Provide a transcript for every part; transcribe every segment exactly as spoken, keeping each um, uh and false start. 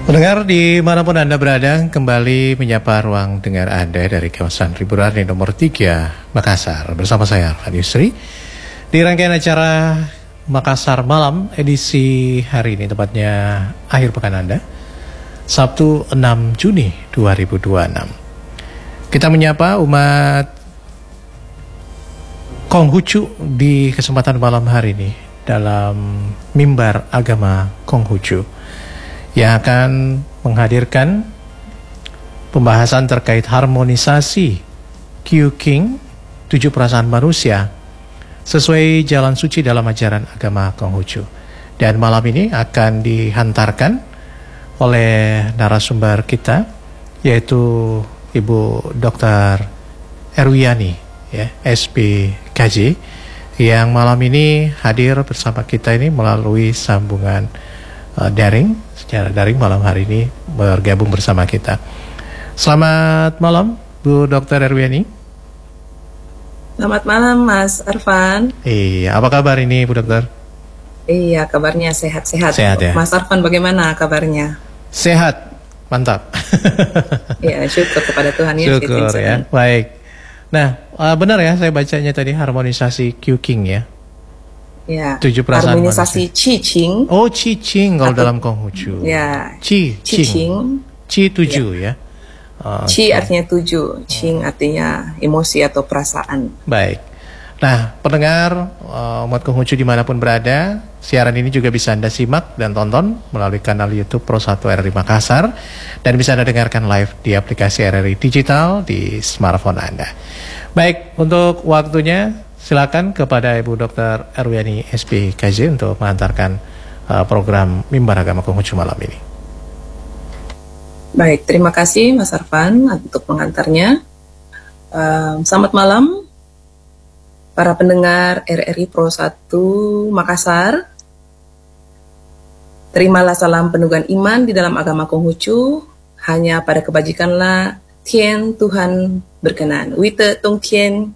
Pendengar dimanapun Anda berada, kembali menyapa ruang dengar Anda dari kawasan Riburani nomor tiga Makassar. Bersama saya Arfan Yusri di rangkaian acara Makassar Malam edisi hari ini, tepatnya akhir pekan Anda, Sabtu enam Juni dua ribu dua puluh enam. Kita menyapa umat Konghucu di kesempatan malam hari ini dalam mimbar agama Konghucu yang akan menghadirkan pembahasan terkait harmonisasi Q-King, tujuh perasaan manusia, sesuai jalan suci dalam ajaran agama Konghucu. Dan malam ini akan dihantarkan oleh narasumber kita, yaitu Ibu Doktor Erwiani, ya, S P K J, yang malam ini hadir bersama kita ini melalui sambungan uh, daring. Secara daring malam hari ini bergabung bersama kita. Selamat malam Bu Doktor Erwiani. Selamat malam Mas Arfan. Iya, apa kabar ini Bu Dokter? Iya, kabarnya sehat-sehat. Sehat ya. Mas Arfan bagaimana kabarnya? Sehat, mantap. Iya, syukur kepada Tuhan ya. Syukur ya, baik. Nah, uh, benar ya saya bacanya tadi harmonisasi Q-King ya. Ya, tujuh perasaan harmonisasi Qi-Qing. Oh, Qi-Qing kalau dalam Konghucu. Ya, Qi-Qing. Qi tujuh ya. ya. Uh, Qi artinya tujuh, Qing oh. artinya emosi atau perasaan. Baik. Nah, pendengar uh, umat Konghucu dimanapun berada, siaran ini juga bisa Anda simak dan tonton melalui kanal YouTube Pro satu R R I Makassar, dan bisa Anda dengarkan live di aplikasi R R I Digital di smartphone Anda. Baik, untuk waktunya silakan kepada Ibu Doktor Erwiani S P K J untuk mengantarkan uh, program Mimbar Agama Konghucu malam ini. Baik, terima kasih Mas Arfan untuk pengantarnya. Uh, selamat malam para pendengar R R I Pro satu Makassar. Terimalah salam penugahan iman di dalam agama Konghucu. Hanya pada kebajikanlah Tian Tuhan berkenan. Wite Tong Tian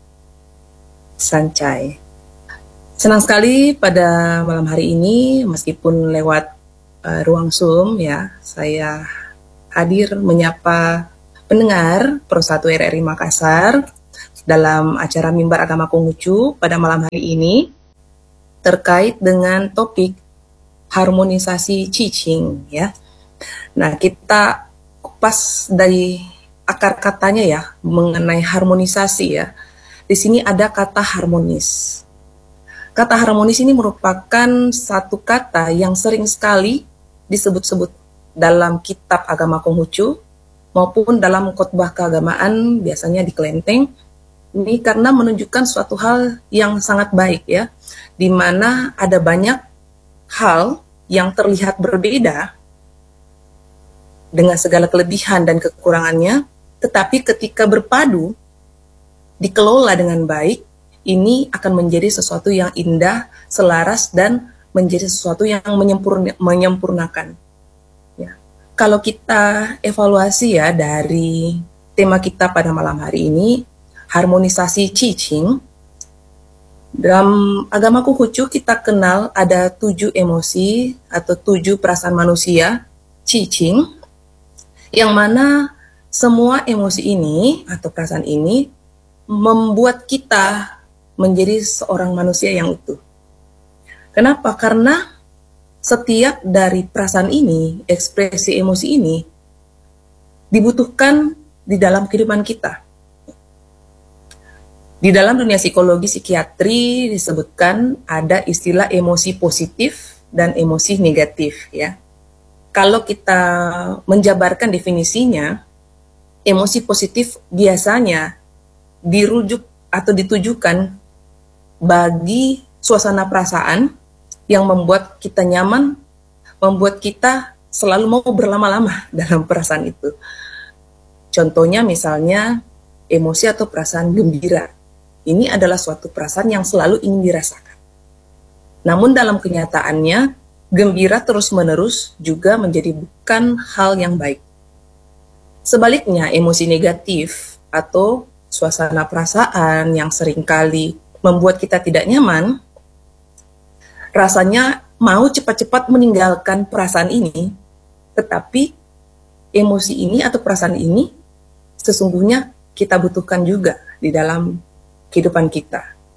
Sancai. Senang sekali pada malam hari ini, meskipun lewat uh, ruang Zoom ya, saya hadir menyapa pendengar Pro satu R R I Makassar dalam acara Mimbar Agama Konghucu pada malam hari ini terkait dengan topik harmonisasi Qi-Qing ya. Nah, kita kupas dari akar katanya ya mengenai harmonisasi ya. Di sini ada kata harmonis. Kata harmonis ini merupakan satu kata yang sering sekali disebut-sebut dalam kitab agama Konghucu maupun dalam khotbah keagamaan, biasanya di kelenteng. Ini karena menunjukkan suatu hal yang sangat baik ya, di mana ada banyak hal yang terlihat berbeda dengan segala kelebihan dan kekurangannya, tetapi ketika berpadu dikelola dengan baik, ini akan menjadi sesuatu yang indah, selaras, dan menjadi sesuatu yang menyempurna, menyempurnakan. Ya. Kalau kita evaluasi ya dari tema kita pada malam hari ini, harmonisasi Qi-Qing, dalam agama Konghucu kita kenal ada tujuh emosi atau tujuh perasaan manusia, Qi-Qing, yang mana semua emosi ini atau perasaan ini membuat kita menjadi seorang manusia yang utuh. Kenapa? Karena setiap dari perasaan ini, ekspresi emosi ini, dibutuhkan di dalam kehidupan kita. Di dalam dunia psikologi psikiatri disebutkan ada istilah emosi positif dan emosi negatif ya. Kalau kita menjabarkan definisinya, emosi positif biasanya dirujuk atau ditujukan bagi suasana perasaan yang membuat kita nyaman, membuat kita selalu mau berlama-lama dalam perasaan itu. Contohnya misalnya emosi atau perasaan gembira. Ini adalah suatu perasaan yang selalu ingin dirasakan. Namun dalam kenyataannya, gembira terus-menerus juga menjadi bukan hal yang baik. Sebaliknya, emosi negatif atau suasana perasaan yang seringkali membuat kita tidak nyaman, rasanya mau cepat-cepat meninggalkan perasaan ini tetapi emosi ini atau perasaan ini sesungguhnya kita butuhkan juga di dalam kehidupan kita.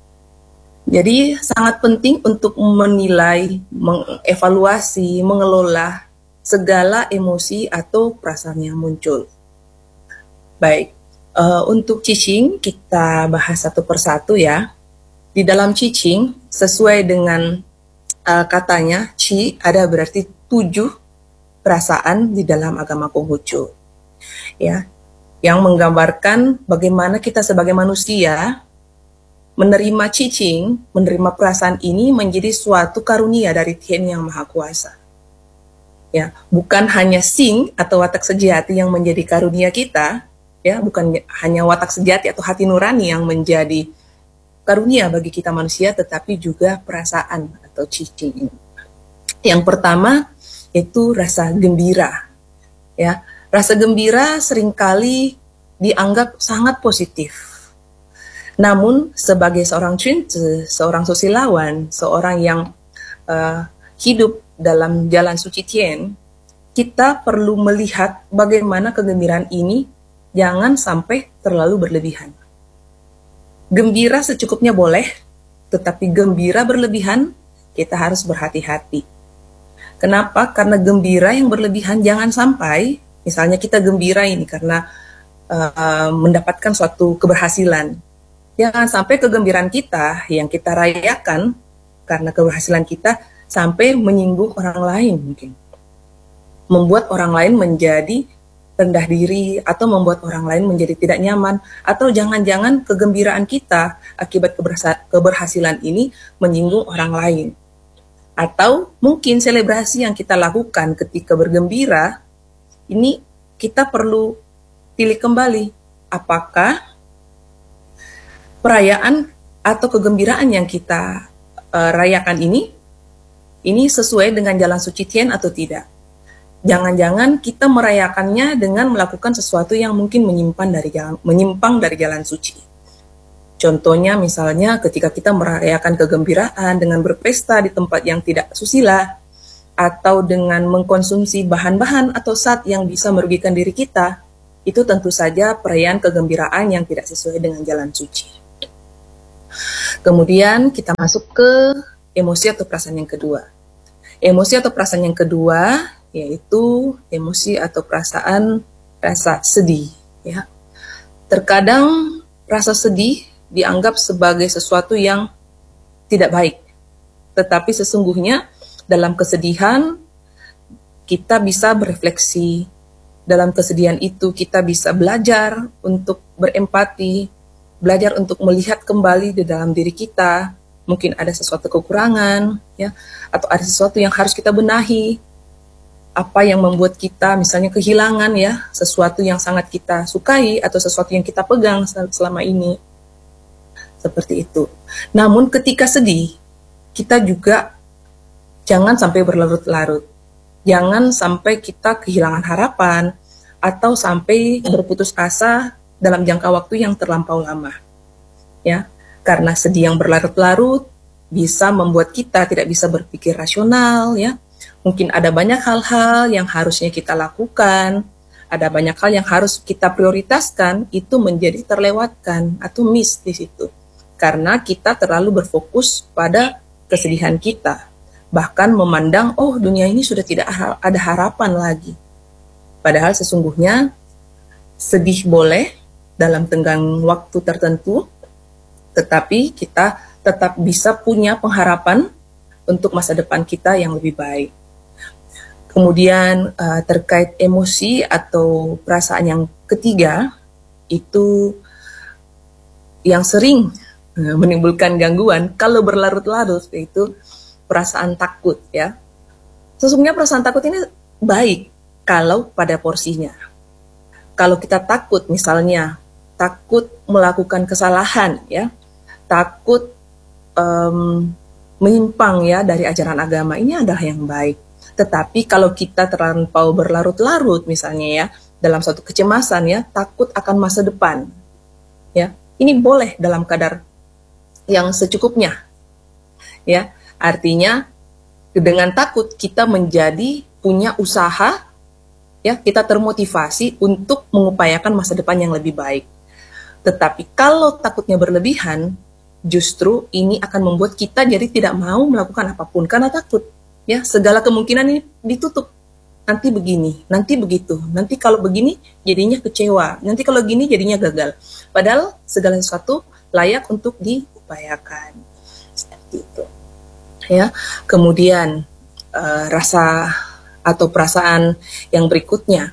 Jadi sangat penting untuk menilai, mengevaluasi, mengelola segala emosi atau perasaan yang muncul. Baik, uh, untuk Cicing kita bahas satu persatu ya. Di dalam Cicing sesuai dengan uh, katanya, Ci ada berarti tujuh perasaan di dalam agama Konghucu. Ya, yang menggambarkan bagaimana kita sebagai manusia menerima Cicing, menerima perasaan ini menjadi suatu karunia dari Tien Yang Maha Kuasa. Ya, bukan hanya sing atau watak sejati yang menjadi karunia kita, ya, bukan hanya watak sejati atau hati nurani yang menjadi karunia bagi kita manusia, tetapi juga perasaan atau Cicing ini. Yang pertama itu rasa gembira. Ya, rasa gembira seringkali dianggap sangat positif. Namun sebagai seorang Chunzi, seorang susilawan, seorang yang uh, hidup dalam jalan suci Tien, kita perlu melihat bagaimana kegembiraan ini jangan sampai terlalu berlebihan. Gembira secukupnya boleh, tetapi gembira berlebihan kita harus berhati-hati. Kenapa? Karena gembira yang berlebihan jangan sampai, misalnya kita gembira ini karena uh, mendapatkan suatu keberhasilan. Jangan sampai kegembiraan kita yang kita rayakan karena keberhasilan kita sampai menyinggung orang lain mungkin. Membuat orang lain menjadi rendah diri atau membuat orang lain menjadi tidak nyaman. Atau jangan-jangan kegembiraan kita akibat keberhasilan ini menyinggung orang lain. Atau mungkin selebrasi yang kita lakukan ketika bergembira, ini kita perlu pilih kembali. Apakah perayaan atau kegembiraan yang kita uh, rayakan ini, ini sesuai dengan jalan suci Tien atau tidak. Jangan-jangan kita merayakannya dengan melakukan sesuatu yang mungkin menyimpang dari jalan, menyimpang dari jalan suci. Contohnya misalnya ketika kita merayakan kegembiraan dengan berpesta di tempat yang tidak susila, atau dengan mengkonsumsi bahan-bahan atau zat yang bisa merugikan diri kita, itu tentu saja perayaan kegembiraan yang tidak sesuai dengan jalan suci. Kemudian kita masuk ke emosi atau perasaan yang kedua. Emosi atau perasaan yang kedua yaitu emosi atau perasaan rasa sedih. Ya. Terkadang rasa sedih dianggap sebagai sesuatu yang tidak baik. Tetapi sesungguhnya dalam kesedihan kita bisa berefleksi. Dalam kesedihan itu kita bisa belajar untuk berempati, belajar untuk melihat kembali di dalam diri kita, mungkin ada sesuatu kekurangan, ya, atau ada sesuatu yang harus kita benahi, apa yang membuat kita misalnya kehilangan ya sesuatu yang sangat kita sukai atau sesuatu yang kita pegang selama ini, seperti itu. Namun ketika sedih, kita juga jangan sampai berlarut-larut, jangan sampai kita kehilangan harapan atau sampai berputus asa dalam jangka waktu yang terlampau lama, ya, karena sedih yang berlarut-larut bisa membuat kita tidak bisa berpikir rasional, ya, mungkin ada banyak hal-hal yang harusnya kita lakukan, ada banyak hal yang harus kita prioritaskan, itu menjadi terlewatkan atau miss di situ, karena kita terlalu berfokus pada kesedihan kita, bahkan memandang, oh dunia ini sudah tidak ada harapan lagi, padahal sesungguhnya sedih boleh dalam tenggang waktu tertentu, tetapi kita tetap bisa punya pengharapan untuk masa depan kita yang lebih baik. Kemudian uh, terkait emosi atau perasaan yang ketiga, itu yang sering uh, menimbulkan gangguan kalau berlarut-larut, yaitu perasaan takut, ya. Sesungguhnya perasaan takut ini baik kalau pada porsinya. Kalau kita takut misalnya takut melakukan kesalahan, ya, takut um, menyimpang ya dari ajaran agama, ini adalah yang baik. Tetapi kalau kita terlampau berlarut-larut misalnya ya dalam suatu kecemasan, ya, takut akan masa depan, ya, ini boleh dalam kadar yang secukupnya, ya. Artinya dengan takut kita menjadi punya usaha ya, kita termotivasi untuk mengupayakan masa depan yang lebih baik. Tetapi kalau takutnya berlebihan, justru ini akan membuat kita jadi tidak mau melakukan apapun karena takut. Ya, segala kemungkinan ini ditutup. Nanti begini, nanti begitu, nanti kalau begini jadinya kecewa, nanti kalau gini jadinya gagal. Padahal segala sesuatu layak untuk diupayakan. Seperti itu. Ya, kemudian uh, rasa atau perasaan yang berikutnya,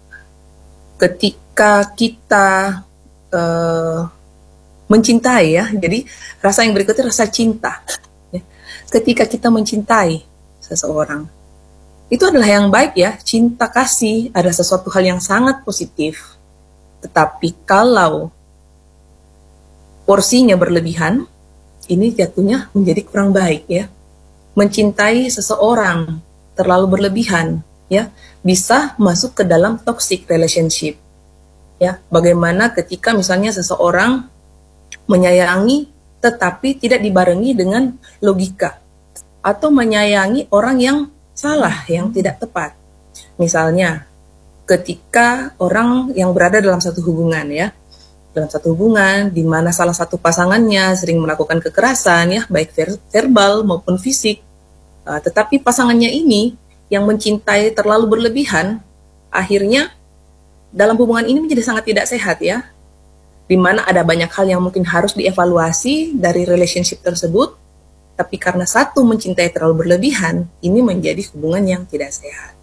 ketika kita uh, mencintai, ya, jadi rasa yang berikutnya rasa cinta. Ya. Ketika kita mencintai seseorang, itu adalah yang baik ya, cinta kasih adalah sesuatu hal yang sangat positif. Tetapi kalau porsinya berlebihan, ini jatuhnya menjadi kurang baik ya. Mencintai seseorang terlalu berlebihan ya, bisa masuk ke dalam toxic relationship. Ya, bagaimana ketika misalnya seseorang menyayangi tetapi tidak dibarengi dengan logika, atau menyayangi orang yang salah, yang tidak tepat. Misalnya, ketika orang yang berada dalam satu hubungan ya, dalam satu hubungan di mana salah satu pasangannya sering melakukan kekerasan ya, baik ver- verbal maupun fisik, uh, tetapi pasangannya ini yang mencintai terlalu berlebihan, akhirnya dalam hubungan ini menjadi sangat tidak sehat ya, di mana ada banyak hal yang mungkin harus dievaluasi dari relationship tersebut. Tapi karena satu mencintai terlalu berlebihan, ini menjadi hubungan yang tidak sehat.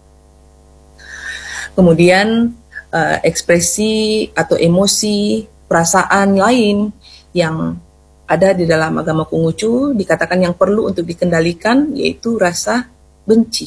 Kemudian uh, ekspresi atau emosi, perasaan lain yang ada di dalam agama Konghucu dikatakan yang perlu untuk dikendalikan, yaitu rasa benci.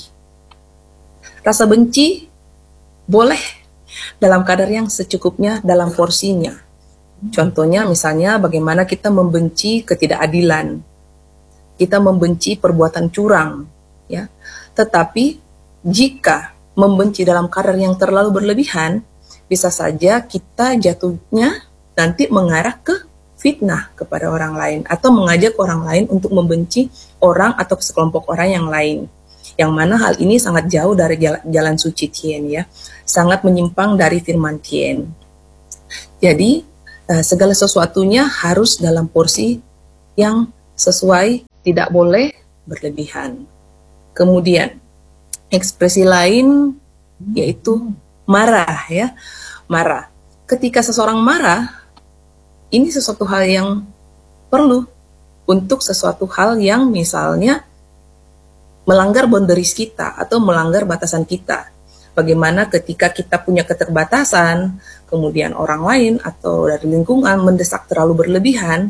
Rasa benci boleh dalam kadar yang secukupnya dalam porsinya. Contohnya misalnya bagaimana kita membenci ketidakadilan, kita membenci perbuatan curang, ya. Tetapi jika membenci dalam kadar yang terlalu berlebihan, bisa saja kita jatuhnya nanti mengarah ke fitnah kepada orang lain atau mengajak orang lain untuk membenci orang atau sekelompok orang yang lain. Yang mana hal ini sangat jauh dari jalan, jalan suci Tien ya, sangat menyimpang dari firman Tien. Jadi segala sesuatunya harus dalam porsi yang sesuai, tidak boleh berlebihan. Kemudian ekspresi lain yaitu marah ya. Marah. Ketika seseorang marah, ini sesuatu hal yang perlu untuk sesuatu hal yang misalnya melanggar boundaries kita atau melanggar batasan kita. Bagaimana ketika kita punya keterbatasan, kemudian orang lain atau dari lingkungan mendesak terlalu berlebihan,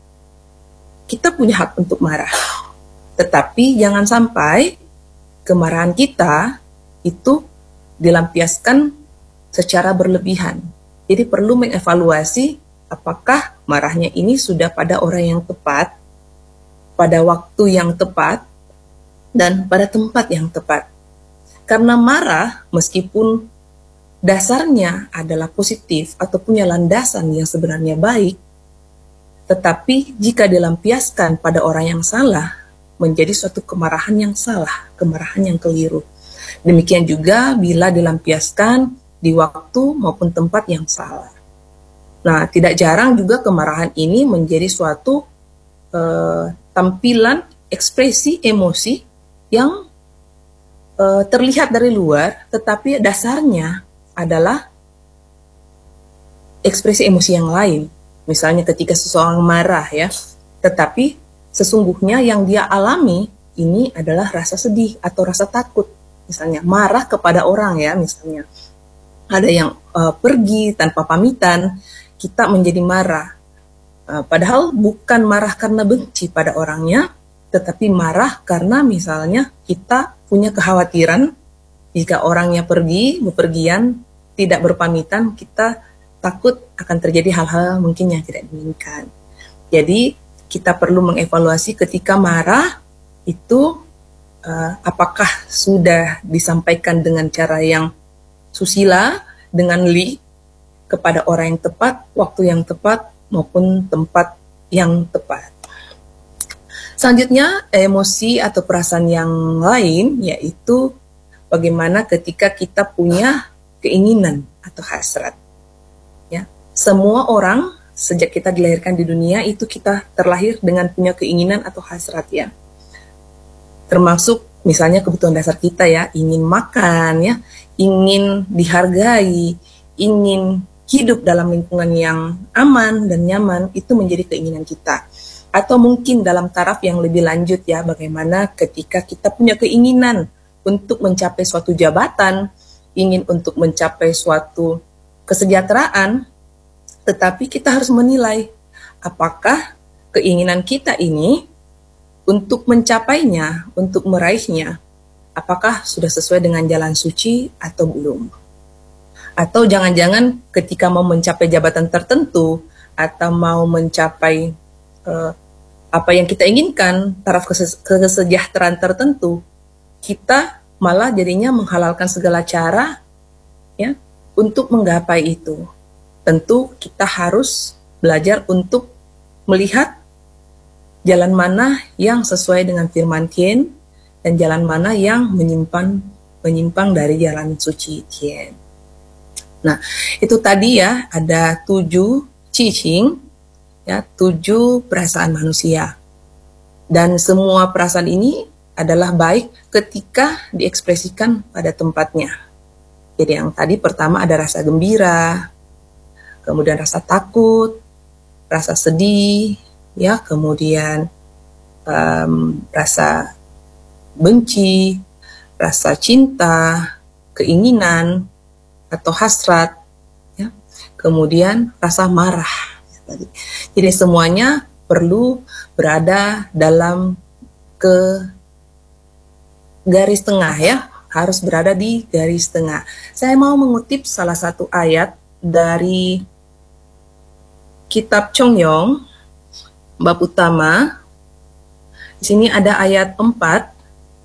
kita punya hak untuk marah. Tetapi jangan sampai kemarahan kita itu dilampiaskan secara berlebihan. Jadi perlu mengevaluasi apakah marahnya ini sudah pada orang yang tepat, pada waktu yang tepat, dan pada tempat yang tepat. Karena marah meskipun dasarnya adalah positif atau punya landasan yang sebenarnya baik, tetapi jika dilampiaskan pada orang yang salah, menjadi suatu kemarahan yang salah, kemarahan yang keliru. Demikian juga bila dilampiaskan di waktu maupun tempat yang salah. Nah, tidak jarang juga kemarahan ini menjadi suatu uh, tampilan ekspresi emosi yang uh, terlihat dari luar, tetapi dasarnya adalah ekspresi emosi yang lain. Misalnya ketika seseorang marah ya, tetapi sesungguhnya yang dia alami ini adalah rasa sedih atau rasa takut. Misalnya marah kepada orang ya, misalnya ada yang uh, pergi tanpa pamitan, kita menjadi marah. Uh, padahal bukan marah karena benci pada orangnya, tetapi marah karena misalnya kita punya kekhawatiran jika orangnya pergi, bepergian, tidak berpamitan, kita takut akan terjadi hal-hal mungkin yang tidak diinginkan. Jadi kita perlu mengevaluasi ketika marah itu uh, apakah sudah disampaikan dengan cara yang susila, dengan li, kepada orang yang tepat, waktu yang tepat, maupun tempat yang tepat. Selanjutnya, emosi atau perasaan yang lain, yaitu bagaimana ketika kita punya keinginan atau hasrat. Ya, semua orang sejak kita dilahirkan di dunia itu kita terlahir dengan punya keinginan atau hasrat ya. Termasuk misalnya kebutuhan dasar kita ya, ingin makan ya, ingin dihargai, ingin hidup dalam lingkungan yang aman dan nyaman, itu menjadi keinginan kita. Atau mungkin dalam taraf yang lebih lanjut ya, bagaimana ketika kita punya keinginan untuk mencapai suatu jabatan, ingin untuk mencapai suatu kesejahteraan, tetapi kita harus menilai apakah keinginan kita ini untuk mencapainya, untuk meraihnya, apakah sudah sesuai dengan jalan suci atau belum. Atau jangan-jangan ketika mau mencapai jabatan tertentu atau mau mencapai uh, apa yang kita inginkan, taraf kesejahteraan tertentu, kita malah jadinya menghalalkan segala cara ya untuk menggapai itu. Tentu kita harus belajar untuk melihat jalan mana yang sesuai dengan firman Tien dan jalan mana yang menyimpang menyimpang dari jalan suci Tien. Nah, itu tadi ya ada tujuh cicing, ya tujuh perasaan manusia. Dan semua perasaan ini adalah baik ketika diekspresikan pada tempatnya. Jadi yang tadi pertama ada rasa gembira, kemudian rasa takut, rasa sedih, ya, kemudian um, rasa benci, rasa cinta, keinginan atau hasrat, ya, kemudian rasa marah. Jadi semuanya perlu berada dalam ke garis tengah ya, harus berada di garis tengah. Saya mau mengutip salah satu ayat dari Kitab Chongyong, bab utama. Di sini ada ayat empat.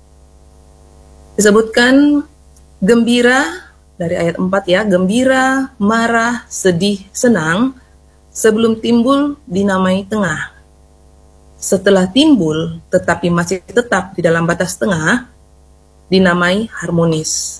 Disebutkan gembira, dari ayat empat ya, gembira, marah, sedih, senang, sebelum timbul dinamai tengah. Setelah timbul, tetapi masih tetap di dalam batas tengah, dinamai harmonis.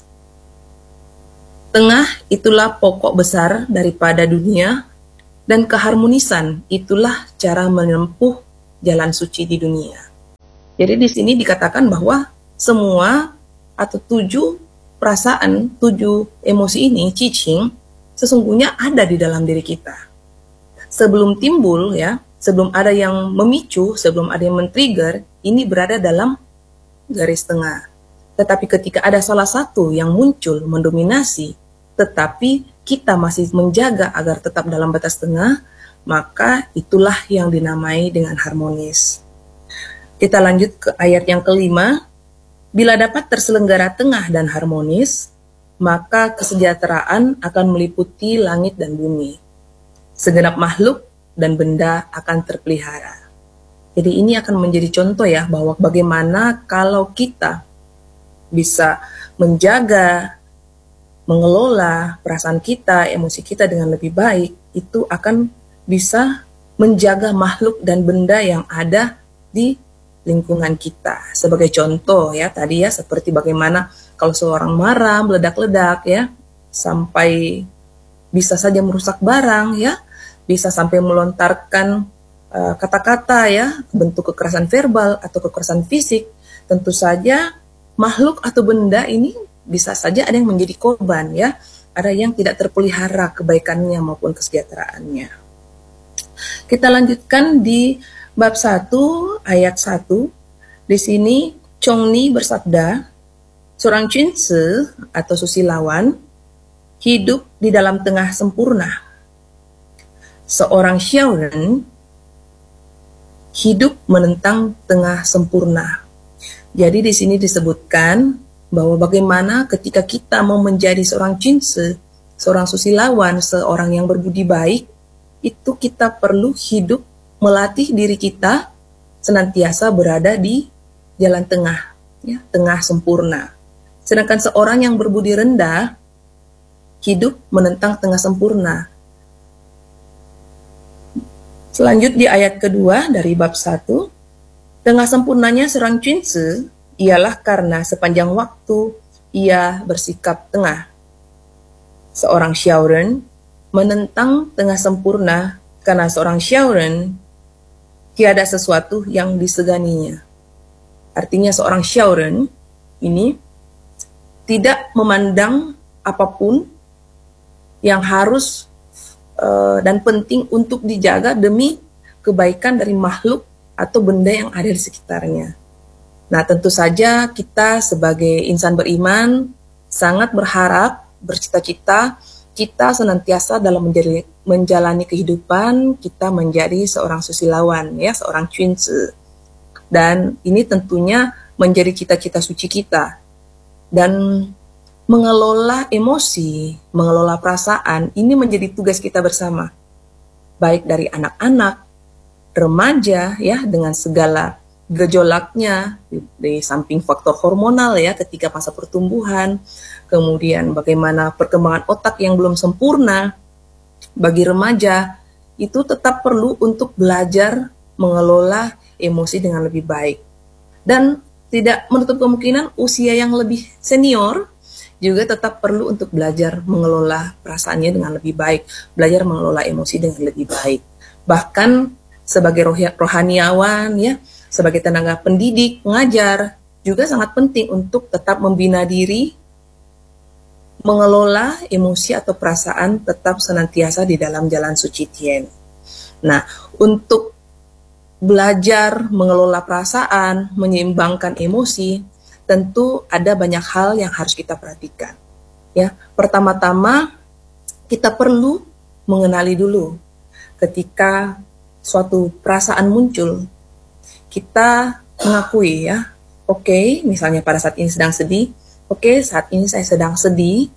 Tengah itulah pokok besar daripada dunia, dan keharmonisan itulah cara menempuh jalan suci di dunia. Jadi di sini dikatakan bahwa semua atau tujuh perasaan, tujuh emosi ini, cicing, sesungguhnya ada di dalam diri kita. Sebelum timbul ya, sebelum ada yang memicu, sebelum ada yang men-trigger, ini berada dalam garis tengah. Tetapi ketika ada salah satu yang muncul, mendominasi, tetapi kita masih menjaga agar tetap dalam batas tengah, maka itulah yang dinamai dengan harmonis. Kita lanjut ke ayat yang kelima. Bila dapat terselenggara tengah dan harmonis, maka kesejahteraan akan meliputi langit dan bumi. Segenap makhluk dan benda akan terpelihara. Jadi ini akan menjadi contoh ya, bahwa bagaimana kalau kita bisa menjaga, mengelola perasaan kita, emosi kita dengan lebih baik, itu akan bisa menjaga makhluk dan benda yang ada di lingkungan kita. Sebagai contoh ya, tadi ya, seperti bagaimana kalau seorang marah, meledak-ledak ya, sampai bisa saja merusak barang ya, bisa sampai melontarkan uh, kata-kata ya, bentuk kekerasan verbal atau kekerasan fisik, tentu saja makhluk atau benda ini bisa saja ada yang menjadi korban ya, ada yang tidak terpelihara kebaikannya maupun kesejahteraannya. Kita lanjutkan di bab satu ayat satu. Di sini Chongni bersabda, seorang Chinse atau susilawan hidup di dalam tengah sempurna. Seorang Xiaoren hidup menentang tengah sempurna. Jadi di sini disebutkan bahwa bagaimana ketika kita mau menjadi seorang Chinse, seorang susilawan, seorang yang berbudi baik, itu kita perlu hidup, melatih diri kita senantiasa berada di jalan tengah, ya, tengah sempurna. Sedangkan seorang yang berbudi rendah, hidup menentang tengah sempurna. Selanjut di ayat kedua dari bab satu, tengah sempurnanya seorang Chinse ialah karena sepanjang waktu ia bersikap tengah. seorang Shaoren menentang tengah sempurna karena seorang Shaoren tiada sesuatu yang diseganinya. Artinya seorang Shaoren ini tidak memandang apapun yang harus uh, dan penting untuk dijaga demi kebaikan dari makhluk atau benda yang ada di sekitarnya. Nah, tentu saja kita sebagai insan beriman sangat berharap, bercita-cita kita senantiasa dalam menjadi, menjalani kehidupan, kita menjadi seorang susilawan, ya, seorang Chunzi. Dan ini tentunya menjadi cita-cita suci kita. Dan mengelola emosi, mengelola perasaan, ini menjadi tugas kita bersama. Baik dari anak-anak, remaja, ya, dengan segala gejolaknya, di, di samping faktor hormonal, ya, ketika masa pertumbuhan, kemudian bagaimana perkembangan otak yang belum sempurna, bagi remaja, itu tetap perlu untuk belajar mengelola emosi dengan lebih baik. Dan tidak menutup kemungkinan usia yang lebih senior juga tetap perlu untuk belajar mengelola perasaannya dengan lebih baik, belajar mengelola emosi dengan lebih baik. Bahkan sebagai rohaniawan, ya, sebagai tenaga pendidik, pengajar, juga sangat penting untuk tetap membina diri, mengelola emosi atau perasaan tetap senantiasa di dalam jalan suci Tien. Nah, untuk belajar mengelola perasaan, menyeimbangkan emosi, tentu ada banyak hal yang harus kita perhatikan. Ya, pertama-tama kita perlu mengenali dulu ketika suatu perasaan muncul, kita mengakui, ya, oke, okay, misalnya pada saat ini sedang sedih, oke, okay, saat ini saya sedang sedih,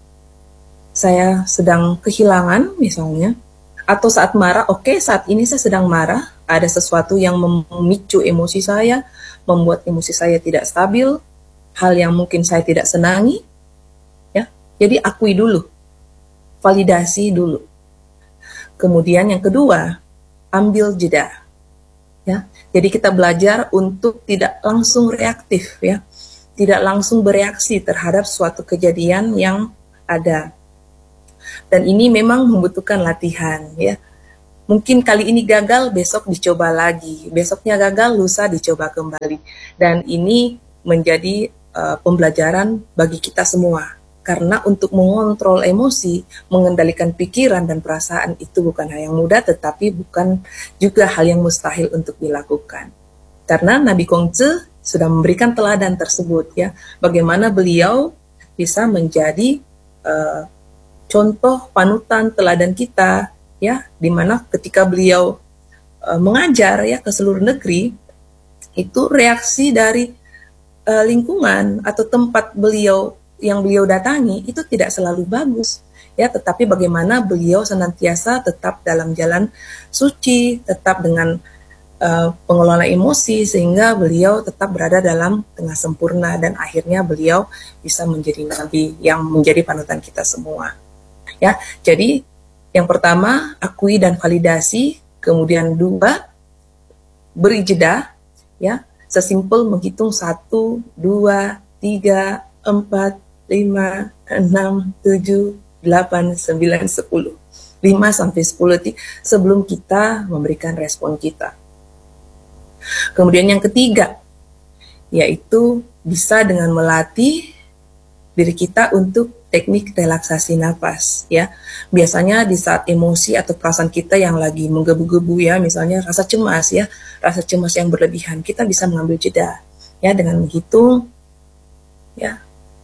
saya sedang kehilangan misalnya, atau saat marah, oke, okay, saat ini saya sedang marah, ada sesuatu yang memicu emosi saya, membuat emosi saya tidak stabil, hal yang mungkin saya tidak senangi, ya. Jadi akui dulu, validasi dulu. Kemudian yang kedua, ambil jeda, ya. Jadi kita belajar untuk tidak langsung reaktif, ya, tidak langsung bereaksi terhadap suatu kejadian yang ada. Dan ini memang membutuhkan latihan, ya. Mungkin kali ini gagal, besok dicoba lagi. Besoknya gagal, lusa dicoba kembali. Dan ini menjadi uh, pembelajaran bagi kita semua. Karena untuk mengontrol emosi, mengendalikan pikiran dan perasaan itu bukan hal yang mudah, tetapi bukan juga hal yang mustahil untuk dilakukan. Karena Nabi Kongzi sudah memberikan teladan tersebut, ya. Bagaimana beliau bisa menjadi uh, contoh panutan teladan kita, ya, di mana ketika beliau uh, mengajar, ya, ke seluruh negeri, itu reaksi dari uh, lingkungan atau tempat beliau yang beliau datangi itu tidak selalu bagus, ya, tetapi bagaimana beliau senantiasa tetap dalam jalan suci, tetap dengan uh, pengelola emosi sehingga beliau tetap berada dalam tengah sempurna dan akhirnya beliau bisa menjadi nabi yang menjadi panutan kita semua, ya. Jadi yang pertama, akui dan validasi. Kemudian dua, beri jeda, ya, sesimpel menghitung satu, dua, tiga, empat, lima, enam, tujuh, delapan, sembilan, sepuluh. lima sampai sepuluh detik sebelum kita memberikan respon kita. Kemudian yang ketiga, yaitu bisa dengan melatih diri kita untuk teknik relaksasi nafas, ya. Biasanya di saat emosi atau perasaan kita yang lagi menggebu-gebu, ya, misalnya rasa cemas, ya, rasa cemas yang berlebihan, kita bisa mengambil jeda, ya, dengan menghitung, ya,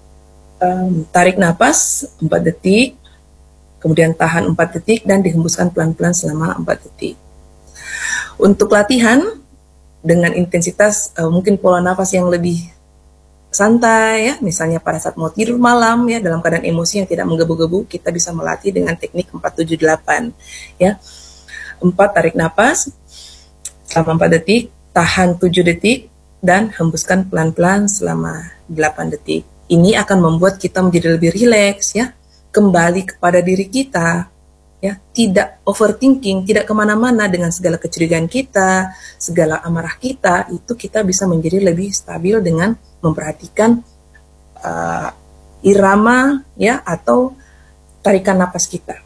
um, tarik nafas empat detik, kemudian tahan empat detik dan dihembuskan pelan-pelan selama empat detik. Untuk latihan dengan intensitas uh, mungkin pola nafas yang lebih santai, ya, misalnya pada saat mau tidur malam, ya, dalam keadaan emosi yang tidak menggebu-gebu, kita bisa melatih dengan teknik empat tujuh delapan, ya. empat tarik nafas selama empat detik, tahan tujuh detik dan hembuskan pelan-pelan selama delapan detik. Ini akan membuat kita menjadi lebih rileks, ya, kembali kepada diri kita, ya, tidak overthinking, tidak kemana-mana dengan segala kecurigaan kita, segala amarah kita, itu kita bisa menjadi lebih stabil dengan memperhatikan uh, irama, ya, atau tarikan napas kita.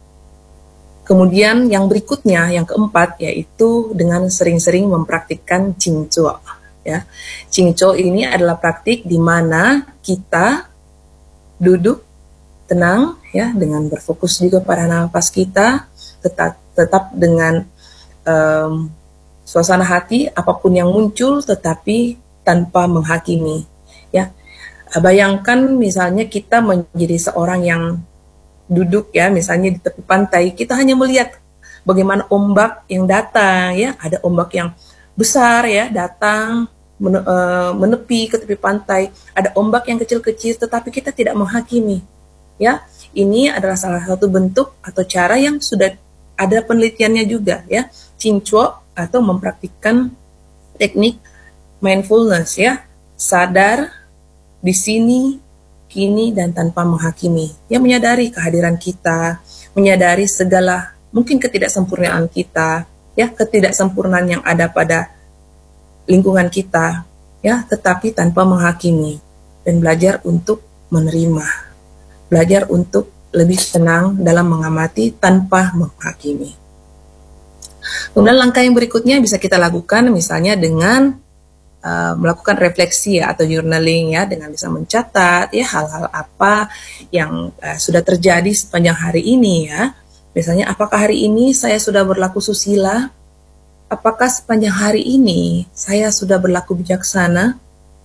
Kemudian yang berikutnya, yang keempat, yaitu dengan sering-sering mempraktikkan Qingzuo. Ya, Qingzuo ini adalah praktik di mana kita duduk tenang, ya, dengan berfokus juga pada napas kita, tetap tetap dengan um, suasana hati apapun yang muncul, tetapi tanpa menghakimi. Ya, bayangkan misalnya kita menjadi seorang yang duduk, ya, misalnya di tepi pantai, kita hanya melihat bagaimana ombak yang datang, ya, ada ombak yang besar, ya, datang menepi ke tepi pantai, ada ombak yang kecil-kecil, tetapi kita tidak menghakimi, ya. Ini adalah salah satu bentuk atau cara yang sudah ada penelitiannya juga, ya, Qingzuo atau mempraktikkan teknik mindfulness, ya, sadar di sini, kini, dan tanpa menghakimi, ya, menyadari kehadiran kita, menyadari segala mungkin ketidaksempurnaan kita, ya, ketidaksempurnaan yang ada pada lingkungan kita, ya, tetapi tanpa menghakimi, dan belajar untuk menerima, belajar untuk lebih tenang dalam mengamati tanpa menghakimi. Kemudian langkah yang berikutnya bisa kita lakukan misalnya dengan Uh, melakukan refleksi, ya, atau journaling, ya, dengan bisa mencatat, ya, hal-hal apa yang uh, sudah terjadi sepanjang hari ini, ya. Misalnya, apakah hari ini saya sudah berlaku susila? Apakah sepanjang hari ini saya sudah berlaku bijaksana?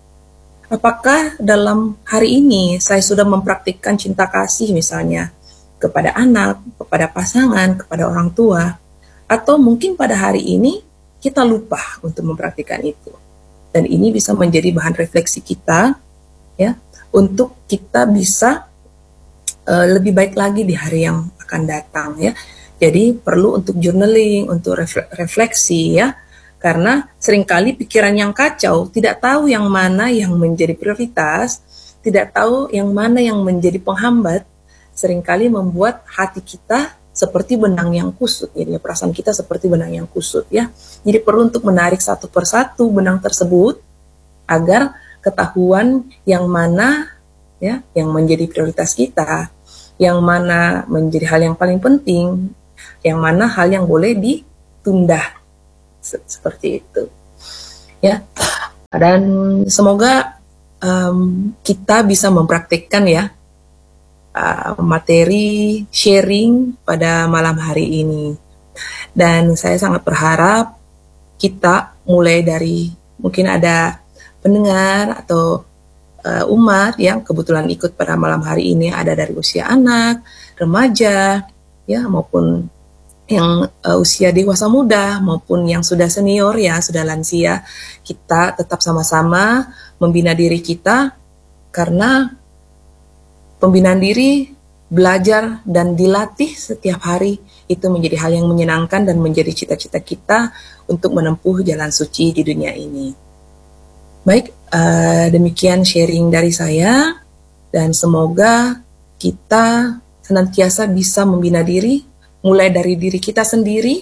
Apakah dalam hari ini saya sudah mempraktikkan cinta kasih misalnya kepada anak, kepada pasangan, kepada orang tua? Atau mungkin pada hari ini kita lupa untuk mempraktikkan itu. Dan ini bisa menjadi bahan refleksi kita, ya, untuk kita bisa uh, lebih baik lagi di hari yang akan datang, ya. Jadi perlu untuk journaling, untuk refleksi, ya, karena seringkali pikiran yang kacau tidak tahu yang mana yang menjadi prioritas, tidak tahu yang mana yang menjadi penghambat, seringkali membuat hati kita seperti benang yang kusut, ya, perasaan kita seperti benang yang kusut, ya. Jadi perlu untuk menarik satu persatu benang tersebut agar ketahuan yang mana, ya, yang menjadi prioritas kita, yang mana menjadi hal yang paling penting, yang mana hal yang boleh ditunda, seperti itu, ya. Dan semoga um, kita bisa mempraktikkan, ya, materi sharing pada malam hari ini. Dan saya sangat berharap kita mulai dari mungkin ada pendengar atau uh, umat yang kebetulan ikut pada malam hari ini ada dari usia anak, remaja, ya, maupun yang uh, usia dewasa muda maupun yang sudah senior, ya, sudah lansia. Kita tetap sama-sama membina diri kita, karena pembinaan diri, belajar, dan dilatih setiap hari itu menjadi hal yang menyenangkan dan menjadi cita-cita kita untuk menempuh jalan suci di dunia ini. Baik, uh, demikian sharing dari saya, dan semoga kita senantiasa bisa membina diri, mulai dari diri kita sendiri,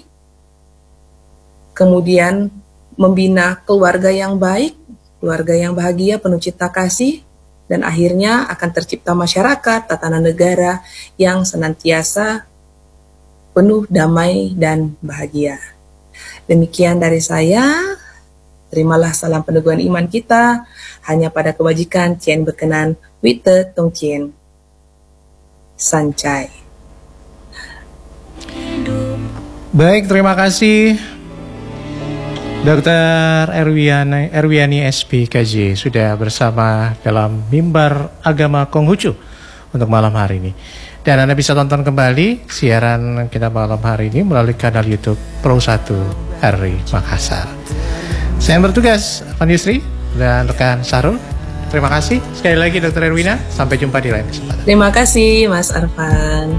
kemudian membina keluarga yang baik, keluarga yang bahagia, penuh cinta kasih, dan akhirnya akan tercipta masyarakat, tatanan negara yang senantiasa penuh damai dan bahagia. Demikian dari saya. Terimalah salam peneguhan iman kita hanya pada kebajikan Cien berkenan Wite Tong Cien Sancai. Baik, terima kasih Dokter Erwiani, Erwiani S P K J sudah bersama dalam Mimbar Agama Konghucu untuk malam hari ini. Dan Anda bisa tonton kembali siaran kita malam hari ini melalui kanal YouTube Pro satu R I Makassar. Saya yang bertugas, Van Yusri dan rekan Sarul. Terima kasih sekali lagi Dokter Erwina. Sampai jumpa di lain kesempatan. Terima kasih Mas Arfan.